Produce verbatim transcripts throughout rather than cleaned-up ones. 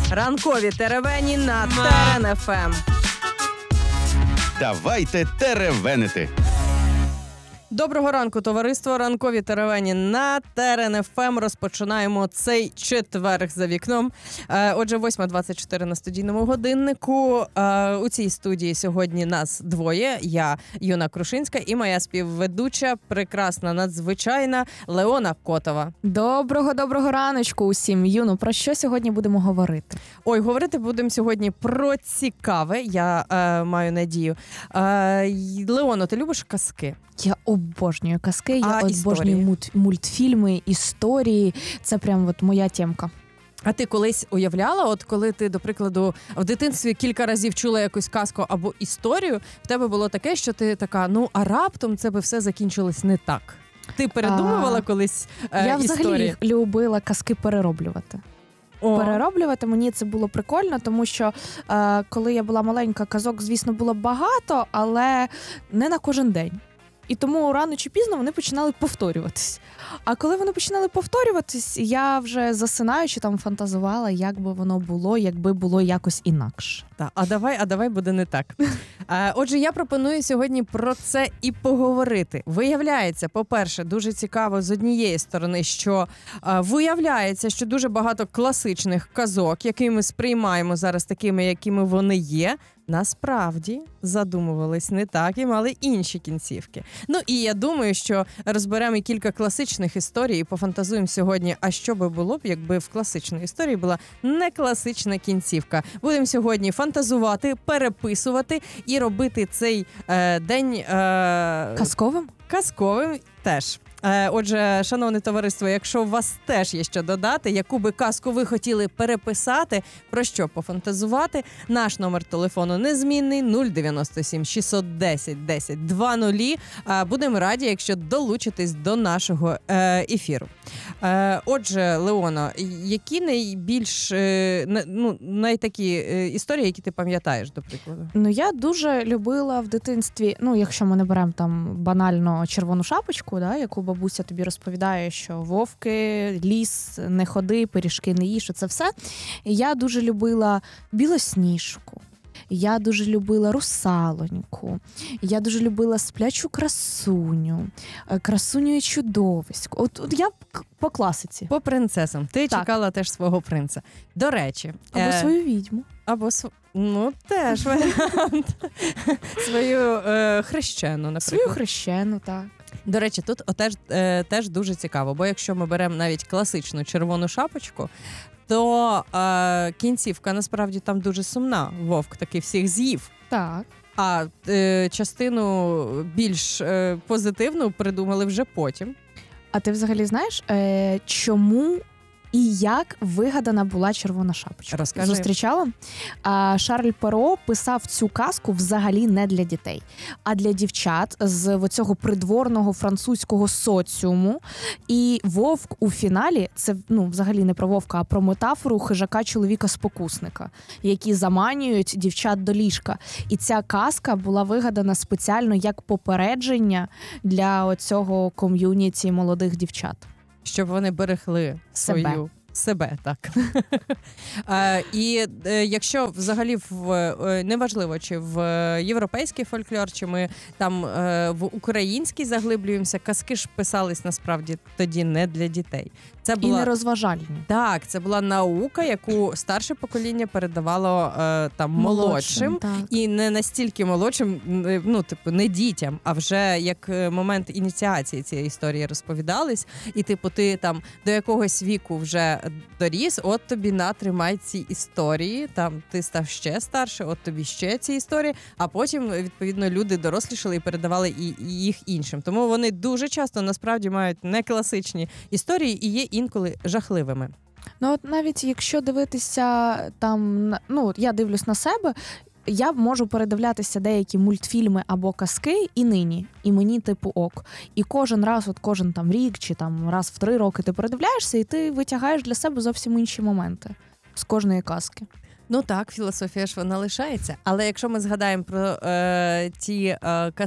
Ранкові теревені на Терен еф ем. Давайте теревенити. Доброго ранку, товариство. Ранкові теревені на Терен еф ем. Розпочинаємо цей четверг за вікном. Отже, восьма двадцять чотири на студійному годиннику. У цій студії сьогодні нас двоє. Я, Юна Крушинська, і моя співведуча, прекрасна, надзвичайна Леона Котова. Доброго-доброго раночку усім. Юно, про що сьогодні будемо говорити? Ой, говорити будемо сьогодні про цікаве, я е, маю надію. Е, Леоно, ти любиш казки? Я обожнюю казки, я А обожнюю мульт, мультфільми, історії. Це прям от моя темка. А ти колись уявляла, от коли ти, до прикладу, в дитинстві кілька разів чула якусь казку або історію, в тебе було таке, що ти така, ну, а раптом це би все закінчилось не так? Ти передумувала а, колись е, я історії? Я взагалі любила казки перероблювати. О. Перероблювати мені це було прикольно, тому що е, коли я була маленька, казок, звісно, було багато, але не на кожен день. І тому рано чи пізно вони починали повторюватись. А коли вони починали повторюватись, я вже засинаючи там фантазувала, як би воно було, якби було якось інакше. Так, а давай, а давай буде не так. А, отже, я пропоную сьогодні про це і поговорити. Виявляється, по-перше, дуже цікаво з однієї сторони, що а, виявляється, що дуже багато класичних казок, які ми сприймаємо зараз такими, якими вони є, насправді задумувались не так і мали інші кінцівки. Ну і я думаю, що розберемо і кілька класичних історій і пофантазуємо сьогодні, а що би було б, якби в класичній історії була не класична кінцівка. Будемо сьогодні фантазувати, переписувати і робити цей е, день е, казковим? Казковим теж. Отже, шановне товариство, якщо у вас теж є що додати, яку би казку ви хотіли переписати, про що пофантазувати, наш номер телефону незмінний нуль дев'яносто сім шістсот десять десять двадцять. Будемо раді, якщо долучитесь до нашого ефіру. Отже, Леоно, які найбільш ну, найтакі історії, які ти пам'ятаєш, до прикладу? Ну, я дуже любила в дитинстві, ну, якщо ми не беремо там банально червону шапочку, да, яку бабуся тобі розповідає, що вовки, ліс, не ходи, пиріжки не їж, це все. Я дуже любила Білосніжку. Я дуже любила Русалоньку, я дуже любила Сплячу красуню, Красуню і чудовисько. От, от я по класиці. По принцесам. Ти так. Чекала теж свого принца. До речі. Або е... свою відьму. Або св... Ну, теж варіант. Свою е, хрещену, наприклад. Свою хрещену, так. До речі, тут теж, е, теж дуже цікаво, бо якщо ми беремо навіть класичну червону шапочку, то е, кінцівка насправді там дуже сумна. Вовк таки всіх з'їв. Так. А е, частину більш е, позитивну придумали вже потім. А ти взагалі знаєш, е, чому і як вигадана була червона шапочка? Розкажи. Зустрічала? А, Шарль Перо писав цю казку взагалі не для дітей, а для дівчат з оцього придворного французького соціуму. І вовк у фіналі, це ну, взагалі не про вовка, а про метафору хижака-чоловіка-спокусника, які заманюють дівчат до ліжка. І ця казка була вигадана спеціально як попередження для оцього ком'юніті молодих дівчат. Щоб вони берегли себе. свою себе, так. а, і е, якщо взагалі в е, неважливо, чи в європейський фольклор, чи ми там е, в український заглиблюємося, казки ж писались насправді тоді не для дітей. Це була... І не розважальні. Так, це була наука, яку старше покоління передавало е, там молодшим, молодшим і не настільки молодшим, ну, типу, не дітям, а вже як момент ініціації цієї історії розповідались, і типу ти там до якогось віку вже доріс, от тобі на, тримай ці історії, там ти став ще старше, от тобі ще ці історії, а потім, відповідно, люди дорослішали і передавали і, і їх іншим. Тому вони дуже часто насправді мають не класичні історії і є інколи жахливими. Ну от навіть якщо дивитися там, ну я дивлюсь на себе, я можу передивлятися деякі мультфільми або казки і нині, і мені типу ок. І кожен раз, от кожен там рік чи там раз в три роки ти передивляєшся і ти витягаєш для себе зовсім інші моменти з кожної казки. Ну так, філософія ж вона лишається. Але якщо ми згадаємо про е, ті е, казки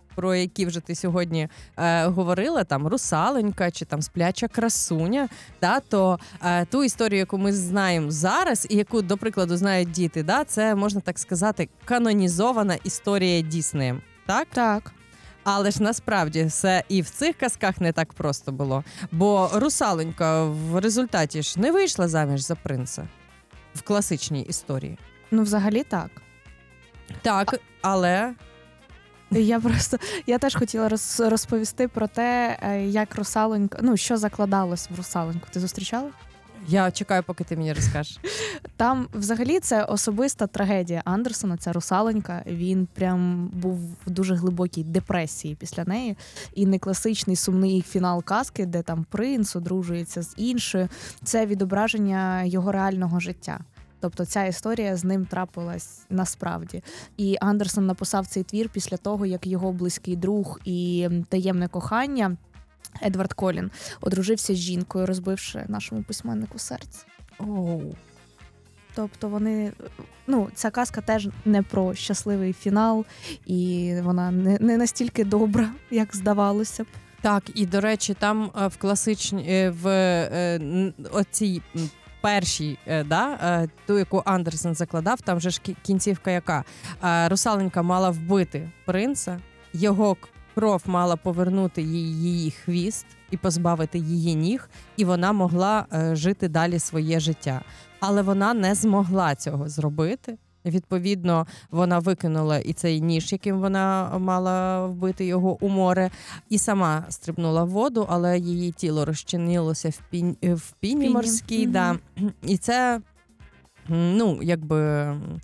про які вже ти сьогодні е, говорила, там «Русалонька» чи там «Спляча красуня», да, то е, ту історію, яку ми знаємо зараз і яку, до прикладу, знають діти, да, це, можна так сказати, канонізована історія Діснеєм, так? Так. Але ж насправді все і в цих казках не так просто було. Бо «Русалонька» в результаті ж не вийшла заміж за принца в класичній історії. Ну, взагалі так. Так, але... Я просто я теж хотіла роз, розповісти про те, е, як русалонька, ну що закладалось в русалоньку. Ти зустрічала? Я чекаю, поки ти мені розкажеш. Там взагалі це особиста трагедія Андерсона, ця русалонька. Він прям був в дуже глибокій депресії після неї. І не класичний сумний фінал казки, де там принц одружується з іншою. Це відображення його реального життя. Тобто ця історія з ним трапилась насправді. І Андерсон написав цей твір після того, як його близький друг і таємне кохання Едвард Колін одружився з жінкою, розбивши нашому письменнику серце. Оу. Тобто вони, ну, ця казка теж не про щасливий фінал, і вона не, не настільки добра, як здавалося б. Так, і, до речі, там е, в класичній, е, в е, н- оцій м, першій, е, да, е, ту, яку Андерсон закладав, там же ж кі- кінцівка яка. Е, Русалонька мала вбити принца, його к- кров мала повернути їй її хвіст і позбавити її ніг, і вона могла е, жити далі своє життя. Але вона не змогла цього зробити. Відповідно, вона викинула і цей ніж, яким вона мала вбити його у море, і сама стрибнула в воду, але її тіло розчинилося в піні, в піні Піні. морській. Мгм. Да. І це, ну, якби...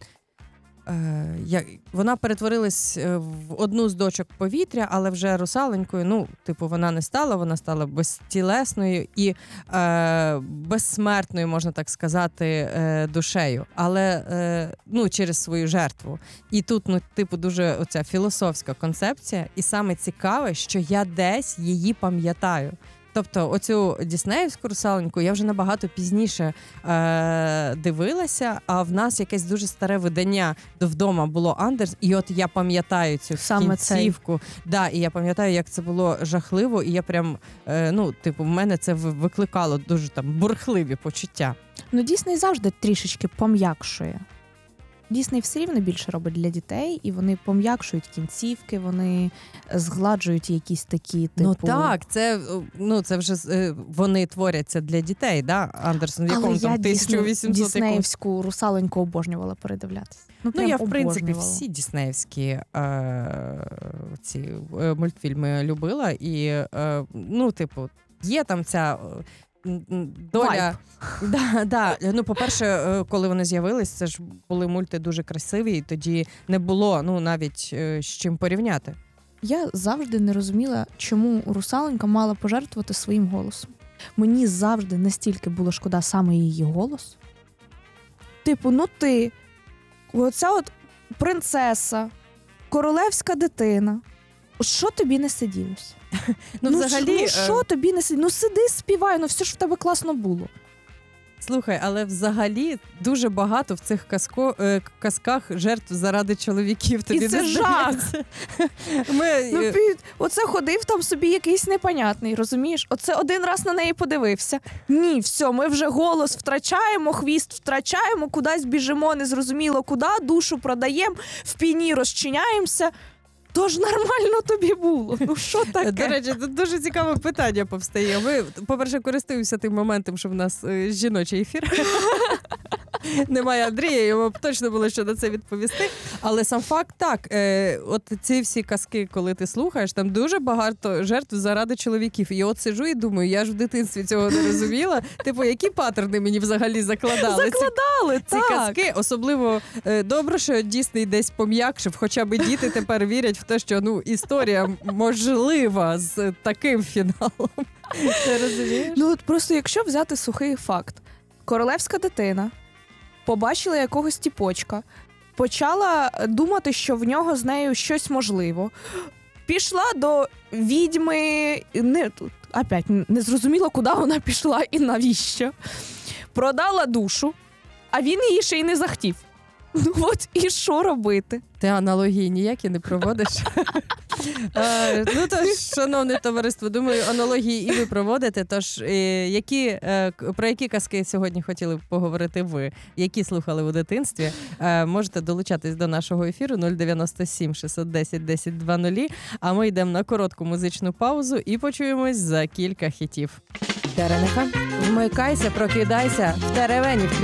Е, я, вона перетворилась е, в одну з дочок повітря, але вже русалонькою, ну, типу, вона не стала, вона стала безтілесною і е, безсмертною, можна так сказати, е, душею, але е, ну, через свою жертву. І тут, ну, типу, дуже оця філософська концепція, і саме цікаве, що я десь її пам'ятаю. Тобто оцю діснеївську русалоньку я вже набагато пізніше е- дивилася, а в нас якесь дуже старе видання до вдома було Андерс, і от я пам'ятаю цю Саме кінцівку. Да, і я пам'ятаю, як це було жахливо, і я прям, е- ну, типу, в мене це в- викликало дуже там бурхливі почуття. Ну, Дісней завжди трішечки пом'якшує. Дісней все рівно більше робить для дітей, і вони пом'якшують кінцівки, вони згладжують якісь такі, типу... Ну так, це, ну, це вже е, вони творяться для дітей, да? Андерсон, в якому Але там я тисяча вісімсот якому? діснеївську русалоньку обожнювала передивлятися. Ну, Ну, прям я, в принципі, обожнювала. всі діснеївські е, ці е, мультфільми любила. І, е, ну, типу, є там ця е, м, м, доля... Да, да. Ну, по-перше, е, коли вони з'явились, це ж були мульти дуже красиві, і тоді не було, ну, навіть е, з чим порівняти. Я завжди не розуміла, чому русалонька мала пожертвувати своїм голосом. Мені завжди настільки було шкода саме її голос. Типу, ну ти, оця от принцеса, королевська дитина. Що тобі не сиділося? Ну, ну, взагалі, що, ну, е, що тобі не сиділося? Ну сиди, співай, ну все ж в тебе класно було. Слухай, але взагалі дуже багато в цих казко, е, казках жертв заради чоловіків. Тобі І це не жах. здається? Ми, Ну, е, під... Оце ходив там собі якийсь непонятний, розумієш? Оце один раз на неї подивився. Ні, все, ми вже голос втрачаємо, хвіст втрачаємо, кудись біжимо, незрозуміло куди, душу продаємо, в піні розчиняємося. Тож нормально тобі було. Ну що таке? До речі, тут дуже цікаве питання повстає. Ми, по-перше, користуємося тим моментом, що в нас е, жіночий ефір. Немає Андрія, йому б точно було що на це відповісти. Але сам факт так, е, от ці всі казки, коли ти слухаєш, там дуже багато жертв заради чоловіків. І от сиджу і думаю, я ж в дитинстві цього не розуміла. Типу, які паттерни мені взагалі закладали? Закладали, ці, ці так. казки. Особливо е, добре, що Дісней десь пом'якшив, хоча б діти тепер вірять в те, що, ну, історія можлива з таким фіналом. Ти розумієш? Ну от просто якщо взяти сухий факт. Королевська дитина побачила якогось тіпочка, почала думати, що в нього з нею щось можливо. Пішла до відьми, не, опять, не зрозуміло, куди вона пішла і навіщо. Продала душу, а він її ще й не захотів. Ну от і що робити? Ти аналогії ніякі не проводиш. Е, Ну тож, шановне товариство, думаю, аналогії і ви проводите. Тож, е, які, е, к- про які казки сьогодні хотіли б поговорити ви? Які слухали у дитинстві? Е, Можете долучатись до нашого ефіру нуль дев'яносто сім шістсот десять десять двадцять. А ми йдемо на коротку музичну паузу і почуємось за кілька хітів. Теренефа, вмикайся, прокидайся, в теревені включайся.